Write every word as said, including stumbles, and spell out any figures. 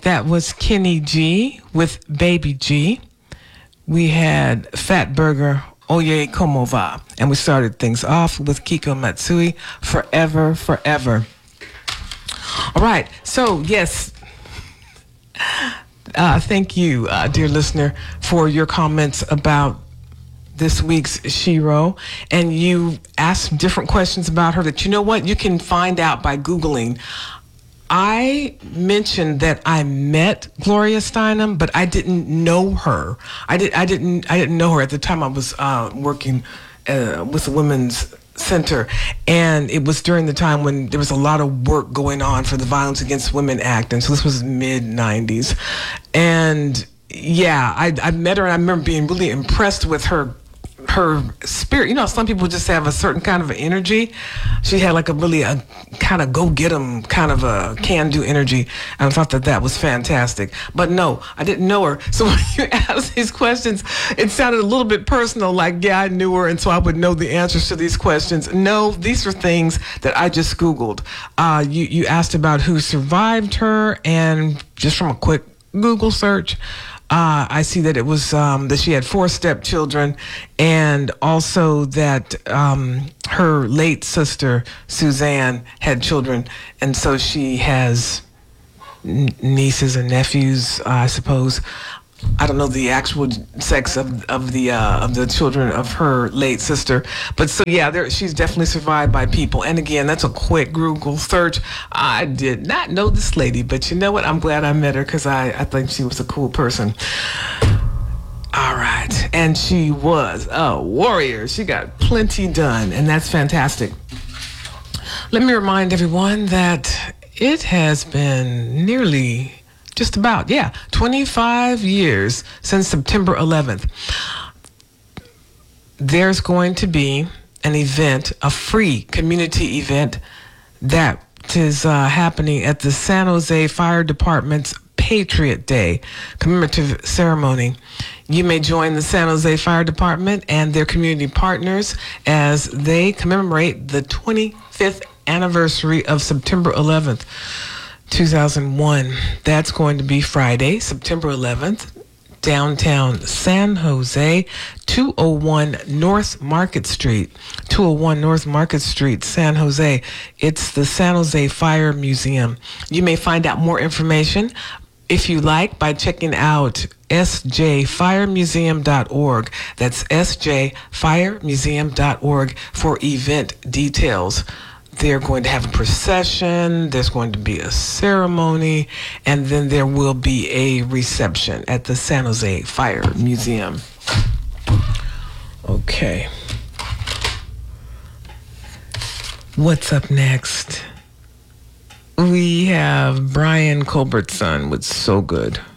That was Kenny G with Baby G. We had Fat Burger, Oye Como Va. And we started things off with Kiko Matsui, Forever, Forever. All right, so yes, uh, thank you, uh, dear listener, for your comments about this week's Shiro. And you asked different questions about her that, you know what, you can find out by Googling. I mentioned that I met Gloria Steinem, but I didn't know her. I did. I didn't. I didn't know her at the time. I was uh, working uh, with the Women's Center, and it was during the time when there was a lot of work going on for the Violence Against Women Act, and so this was mid nineties. And yeah, I, I met her, and I remember being really impressed with her. her spirit. You know, some people just have a certain kind of energy. She had like a really a kind of go get 'em kind of a can do energy, and I thought that that was fantastic. But no, I didn't know her. So when you asked these questions, it sounded a little bit personal, like, yeah, I knew her, and so I would know the answers to these questions. No, these are things that I just Googled. Uh, you, you asked about who survived her, and just from a quick Google search, Uh, I see that it was um, that she had four stepchildren, and also that um, her late sister Suzanne had children, and so she has n- nieces and nephews, uh, I suppose. I don't know the actual sex of of the uh, of the children of her late sister, but so yeah, there, she's definitely survived by people. And again, that's a quick Google search. I did not know this lady, but you know what? I'm glad I met her because I I think she was a cool person. All right, and she was a warrior. She got plenty done, and that's fantastic. Let me remind everyone that it has been nearly. Just about, yeah, twenty-five years since September eleventh. There's going to be an event, a free community event that is uh, happening at the San Jose Fire Department's Patriot Day commemorative ceremony. You may join the San Jose Fire Department and their community partners as they commemorate the twenty-fifth anniversary of September eleventh. two thousand one. That's going to be Friday, September eleventh, downtown San Jose, two oh one North Market Street. two oh one North Market Street, San Jose. It's the San Jose Fire Museum. You may find out more information, if you like, by checking out s j fire museum dot org. That's s j fire museum dot org for event details. They're going to have a procession, there's going to be a ceremony, and then there will be a reception at the San Jose Fire Museum. Okay. What's up next? We have Brian Culbertson with So Good.